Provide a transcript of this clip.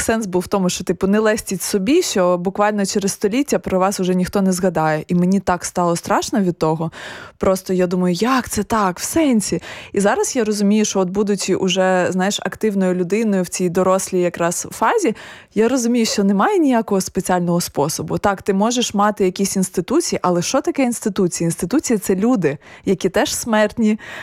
сенс був в тому, що, типу, не лестіть собі, що буквально через століття про вас уже ніхто не згадає. І мені так стало страшно від того. Просто я думаю, як це так, в сенсі? І зараз я розумію, що от будучи уже, знаєш, активною людиною в цій дорослій якраз фазі, я розумію, що немає ніякого спеціального способу. Так, ти можеш мати якісь інституції, але що таке інституції? Інституції – це люди, які теж смертні,